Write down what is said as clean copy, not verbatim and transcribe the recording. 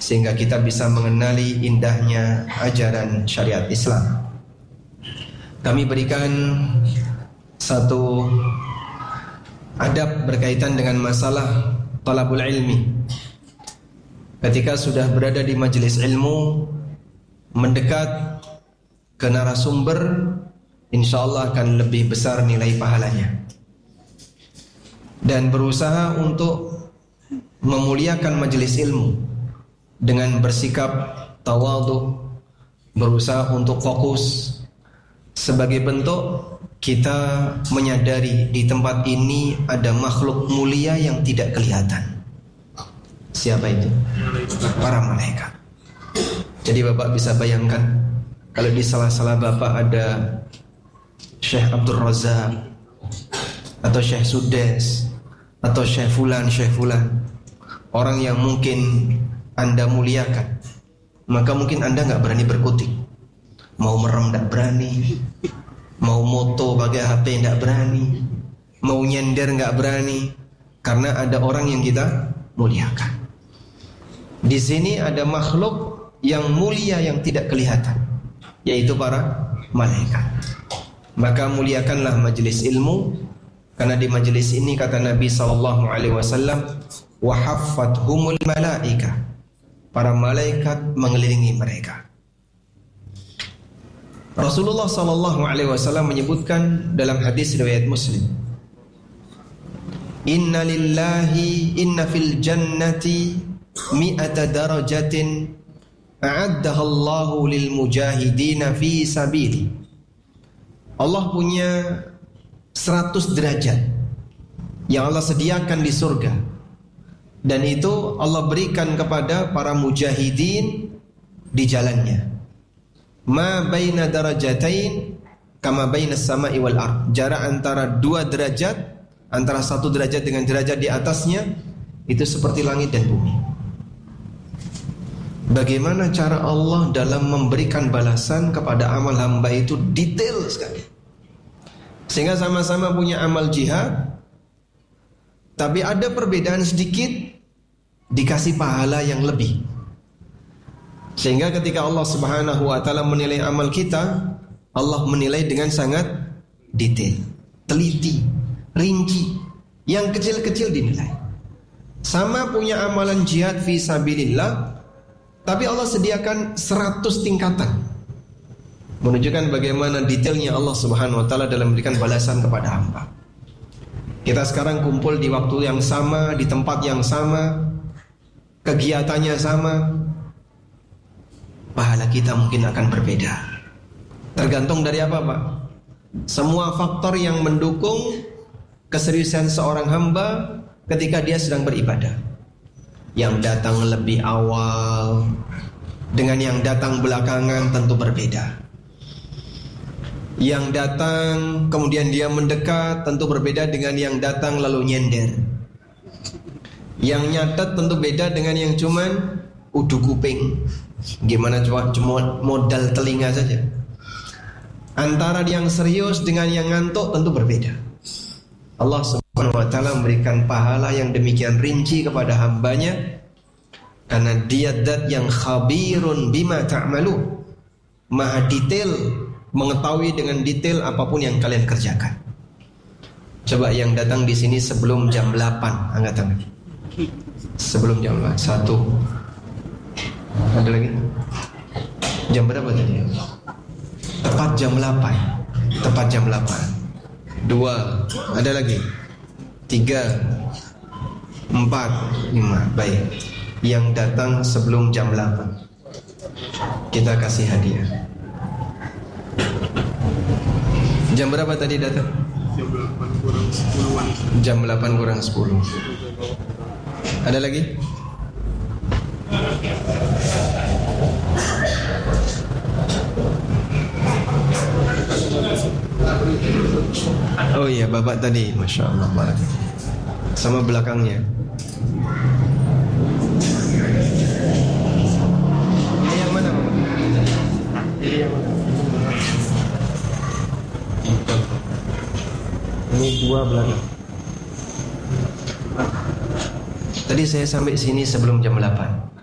sehingga kita bisa mengenali indahnya ajaran syariat Islam. Kami berikan satu adab berkaitan dengan masalah talabul ilmi. Ketika sudah berada di majelis ilmu, mendekat ke narasumber, insyaallah akan lebih besar nilai pahalanya. Dan berusaha untuk memuliakan majelis ilmu dengan bersikap tawadhu, berusaha untuk fokus. Sebagai bentuk kita menyadari di tempat ini ada makhluk mulia yang tidak kelihatan. Siapa itu? Para malaikat. Jadi Bapak bisa bayangkan, kalau di salah-salah Bapak ada Syekh Abdul Razak atau Syekh Sudes atau Syekh Fulan, orang yang mungkin Anda muliakan, maka mungkin Anda gak berani berkutik. Mau merem gak berani, mau moto pakai HP gak berani, mau nyender gak berani, karena ada orang yang kita muliakan. Di sini ada makhluk yang mulia yang tidak kelihatan, yaitu para malaikat. Maka muliakanlah majelis ilmu, karena di majelis ini kata Nabi SAW, wa haffathumul malaika, para malaikat mengelilingi mereka. Rasulullah SAW menyebutkan dalam hadis riwayat Muslim, inna fil jannati mi'ata darajatin a'addaha Allahu lil mujahidina fi sabili. Allah punya 100 derajat yang Allah sediakan di surga, dan itu Allah berikan kepada para mujahidin di jalannya. Ma baina darajatain kama baina samai wal ard. Jarak antara 2 derajat, antara 1 derajat dengan derajat di atasnya, itu seperti langit dan bumi. Bagaimana cara Allah dalam memberikan balasan kepada amal hamba itu detail sekali. Sehingga sama-sama punya amal jihad, tapi ada perbedaan sedikit, dikasih pahala yang lebih. Sehingga ketika Allah Subhanahu wa ta'ala menilai amal kita, Allah menilai dengan sangat detail, teliti, rinci. Yang kecil-kecil dinilai. Sama punya amalan jihad fi sabilillah, tapi Allah sediakan 100 tingkatan, menunjukkan bagaimana detailnya Allah Subhanahu wa ta'ala dalam memberikan balasan kepada hamba. Kita sekarang kumpul di waktu yang sama, di tempat yang sama, kegiatannya sama, pahala kita mungkin akan berbeda. Tergantung dari apa, Pak? Semua faktor yang mendukung keseriusan seorang hamba ketika dia sedang beribadah. Yang datang lebih awal dengan yang datang belakangan tentu berbeda. Yang datang kemudian dia mendekat tentu berbeda dengan yang datang lalu nyender. Yang nyatet tentu beda dengan yang cuman udu kuping. Gimana cuma modal telinga saja. Antara yang serius dengan yang ngantuk tentu berbeda. Allah Subhanahu wa ta'ala memberikan pahala yang demikian rinci kepada hambanya, karena dia zat yang khabirun bima ta'malu, maha detail, mengetahui dengan detail apapun yang kalian kerjakan. Coba yang datang di sini sebelum jam 8, angkat tangan. Sebelum jam 1. Ada lagi? Jam berapa tadi? Tepat jam 8. Tepat jam 8. 2. Ada lagi? 3. 4. 5. Baik. Yang datang sebelum jam 8 kita kasih hadiah. Jam berapa tadi datang? Jam 8 kurang 10. Ada lagi? Oh iya, bapak tadi, Masya Allah, sama belakangnya. Ini yang mana, Bapak? Ini yang mana? Ini 2 belakang. Tadi saya sampai sini sebelum jam 8.